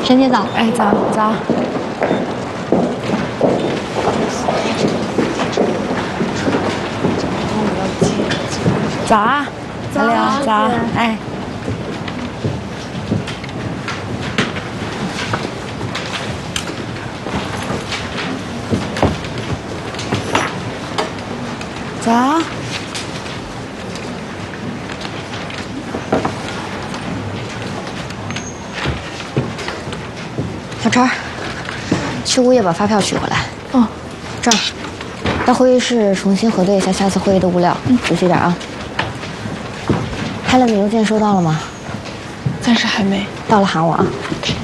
沈姐早。 哎，早早。早啊，小柳，早，哎。早。 小陈，去物业把发票取回来。 哦， 这儿，到会议室重新核对一下下次会议的物料。仔细点啊。Helen的邮件收到了吗？ 暂时还没。 到了喊我啊。